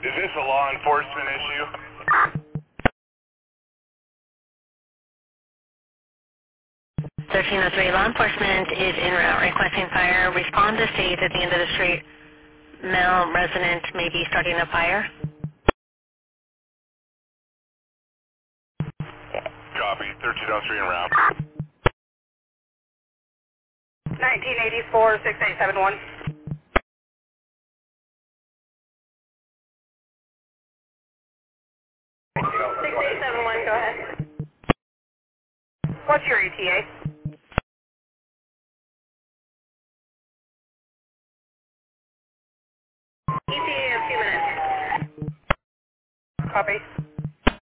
Is this a law enforcement issue? 1303, law enforcement is en route requesting fire. Respond to state at the end of the street. Male resident may be starting a fire. Copy, 1303 en route. 1984, 6871. 6871, go ahead. What's your ETA?